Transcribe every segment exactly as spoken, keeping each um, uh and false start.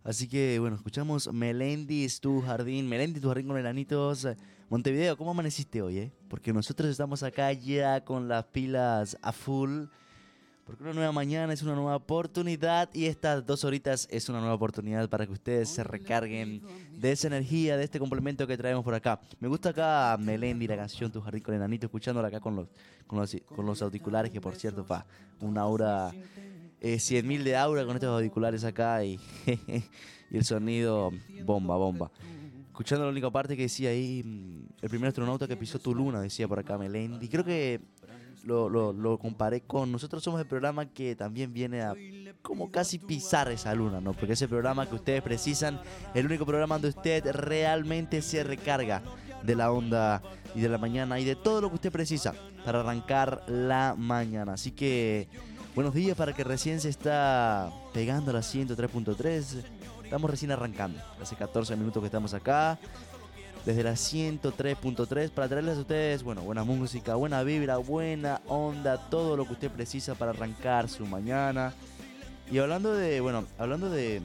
Así que, bueno, escuchamos Melendis, tu jardín, Melendis, tu jardín con enanitos. Montevideo, ¿cómo amaneciste hoy, eh? Porque nosotros estamos acá ya con las pilas a full. Porque una nueva mañana es una nueva oportunidad y estas dos horitas es una nueva oportunidad para que ustedes se recarguen de esa energía, de este complemento que traemos por acá. Me gusta acá Melendi, la canción Tu Jardín con Enanito, escuchándola acá con los, con los, con los auriculares, que por cierto, pa, una aura, eh, cien mil de aura con estos auriculares acá y, y el sonido bomba, bomba. Escuchando la única parte que decía ahí, el primer astronauta que pisó tu luna, decía por acá Melendi. Creo que Lo, lo, lo comparé con nosotros somos el programa que también viene a como casi pisar esa luna, ¿no? Porque ese programa que ustedes precisan, el único programa donde usted realmente se recarga de la onda y de la mañana y de todo lo que usted precisa para arrancar la mañana. Así que buenos días para que recién se está pegando a la ciento tres punto tres. Estamos recién arrancando, hace catorce minutos que estamos acá. Desde la ciento tres punto tres para traerles a ustedes, bueno, buena música, buena vibra, buena onda, todo lo que usted precisa para arrancar su mañana. Y hablando de, bueno, hablando de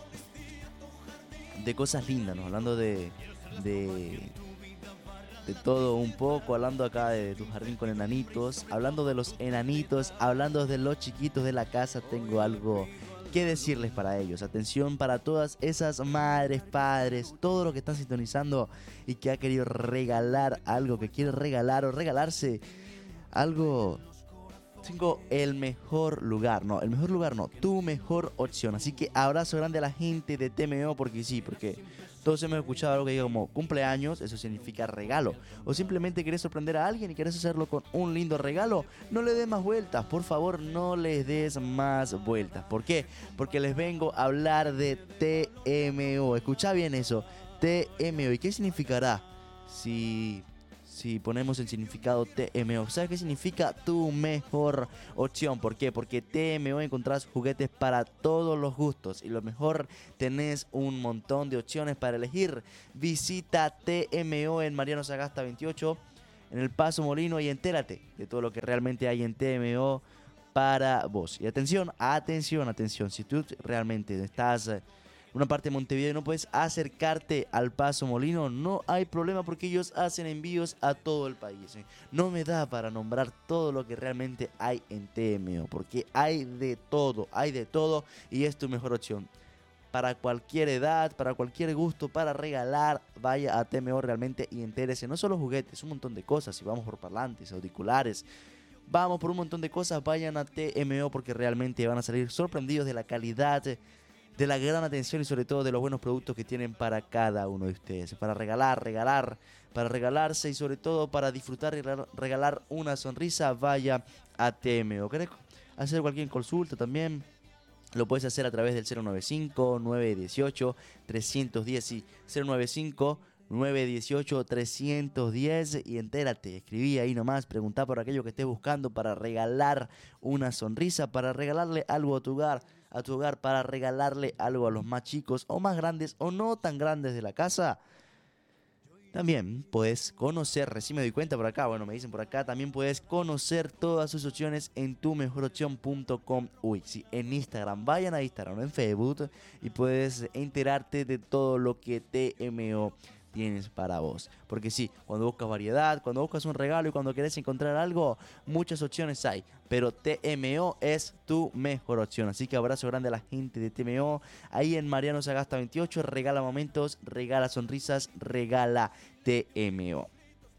de cosas lindas, ¿no? Hablando de de de todo un poco, hablando acá de tu jardín con enanitos, hablando de los enanitos, hablando de los chiquitos de la casa, tengo algo que decirles para ellos. Atención para todas esas madres, padres, todo lo que están sintonizando y que ha querido regalar algo, que quiere regalar o regalarse algo. Tengo el mejor lugar, no, el mejor lugar no, tu mejor opción. Así que abrazo grande a la gente de T M O, porque sí, porque todos hemos escuchado algo que diga como cumpleaños, eso significa regalo. O simplemente querés sorprender a alguien y querés hacerlo con un lindo regalo, no le des más vueltas, por favor, no les des más vueltas. ¿Por qué? Porque les vengo a hablar de T M O. Escucha bien eso, T M O. ¿Y qué significará si... Si ponemos el significado T M O? ¿Sabes qué significa tu mejor opción? ¿Por qué? Porque T M O encontrás juguetes para todos los gustos. Y lo mejor, tenés un montón de opciones para elegir. Visita T M O en Mariano Sagasta veintiocho, en el Paso Molino, y entérate de todo lo que realmente hay en T M O para vos. Y atención, atención, atención. Si tú realmente estás... una parte de Montevideo y no puedes acercarte al Paso Molino, no hay problema porque ellos hacen envíos a todo el país. No me da para nombrar todo lo que realmente hay en T M O, porque hay de todo, hay de todo y es tu mejor opción. Para cualquier edad, para cualquier gusto, para regalar, vaya a T M O realmente y entérese. No solo juguetes, un montón de cosas. Si vamos por parlantes, auriculares, vamos por un montón de cosas, vayan a T M O porque realmente van a salir sorprendidos de la calidad, de la gran atención y sobre todo de los buenos productos que tienen para cada uno de ustedes. Para regalar, regalar, para regalarse y sobre todo para disfrutar y regalar una sonrisa, vaya a T M O. ¿Querés hacer cualquier consulta también? Lo puedes hacer a través del cero noventa y cinco, novecientos dieciocho, trescientos diez y cero noventa y cinco, novecientos dieciocho, trescientos diez y entérate. Escribí ahí nomás, preguntá por aquello que estés buscando para regalar una sonrisa, para regalarle algo a tu hogar, a tu hogar, para regalarle algo a los más chicos o más grandes o no tan grandes de la casa. También puedes conocer, recién me doy cuenta por acá, bueno, me dicen por acá, también puedes conocer todas sus opciones en tu mejor opción punto com. Uy, sí, en Instagram, vayan a Instagram o en Facebook y puedes enterarte de todo lo que T M O tienes para vos. Porque sí, cuando buscas variedad, cuando buscas un regalo y cuando querés encontrar algo, muchas opciones hay, pero T M O es tu mejor opción. Así que abrazo grande a la gente de T M O ahí en Mariano Sagasta veintiocho. Regala momentos, regala sonrisas, regala T M O.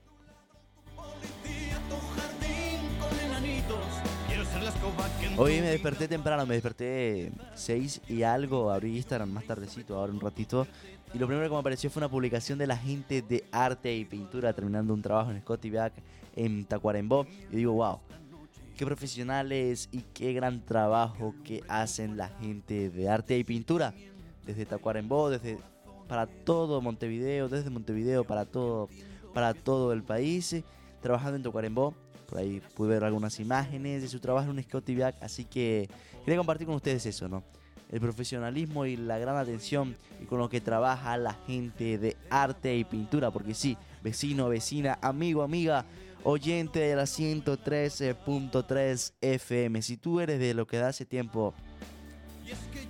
Hoy me desperté temprano, me desperté seis y algo, abrí Instagram más tardecito, ahora un ratito, y lo primero que me apareció fue una publicación de la gente de arte y pintura terminando un trabajo en Scotiabank en Tacuarembó, y digo, wow, qué profesionales y qué gran trabajo que hacen la gente de arte y pintura, desde Tacuarembó, desde para todo Montevideo, desde Montevideo para todo, para todo el país, trabajando en Tacuarembó. Por ahí pude ver algunas imágenes de su trabajo en un Scotiabank, así que quería compartir con ustedes eso, ¿no? El profesionalismo y la gran atención y con lo que trabaja la gente de arte y pintura, porque sí, vecino, vecina, amigo, amiga, oyente de la ciento trece punto tres F M, si tú eres de lo que de hace tiempo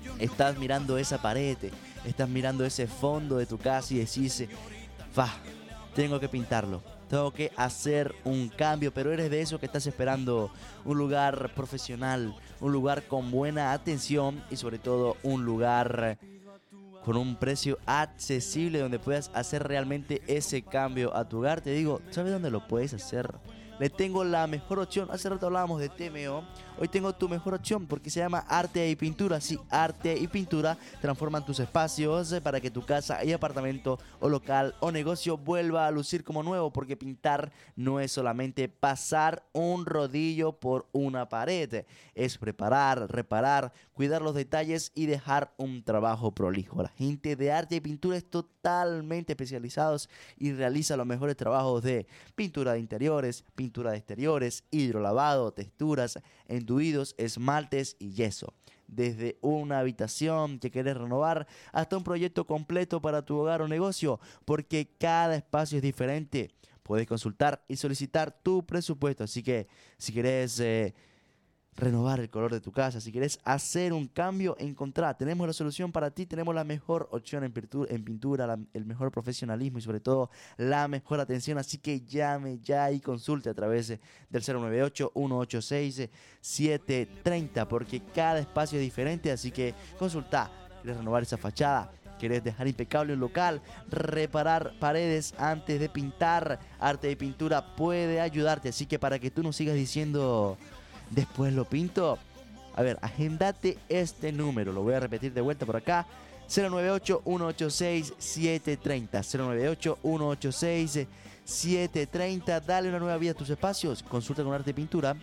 estás mirando esa pared, estás mirando ese fondo de tu casa y decís, fa, tengo que pintarlo, tengo que hacer un cambio, pero eres de esos que estás esperando un lugar profesional, un lugar con buena atención y sobre todo un lugar con un precio accesible donde puedas hacer realmente ese cambio a tu hogar. Te digo, ¿sabes dónde lo puedes hacer? Le tengo la mejor opción. Hace rato hablábamos de T M O. Hoy tengo tu mejor opción porque se llama Arte y Pintura. Sí, Arte y Pintura transforman tus espacios para que tu casa y apartamento o local o negocio vuelva a lucir como nuevo, porque pintar no es solamente pasar un rodillo por una pared, es preparar, reparar, cuidar los detalles y dejar un trabajo prolijo. La gente de Arte y Pintura es totalmente especializados y realiza los mejores trabajos de pintura de interiores, pintura de exteriores, hidrolavado, texturas, enduidos, esmaltes y yeso. Desde una habitación que querés renovar hasta un proyecto completo para tu hogar o negocio, porque cada espacio es diferente. Puedes consultar y solicitar tu presupuesto. Así que si querés eh, renovar el color de tu casa, si querés hacer un cambio, encontrá. Tenemos la solución para ti, tenemos la mejor opción en pintura, en pintura la, el mejor profesionalismo y sobre todo la mejor atención. Así que llame ya y consulte a través del cero nueve ocho, uno ocho seis, siete tres cero, porque cada espacio es diferente. Así que consultá. ¿Querés renovar esa fachada? ¿Querés dejar impecable un local? ¿Reparar paredes antes de pintar? Arte de Pintura puede ayudarte. Así que para que tú no sigas diciendo después lo pinto, a ver, agendate este número. Lo voy a repetir de vuelta por acá. cero nueve ocho, uno ocho seis, siete tres cero. cero nueve ocho, uno ocho seis, siete tres cero. Dale una nueva vida a tus espacios. Consulta con Arte de Pintura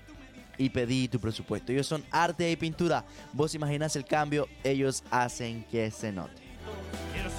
y pedí tu presupuesto. Ellos son Arte y Pintura. Vos imaginás el cambio, ellos hacen que se note.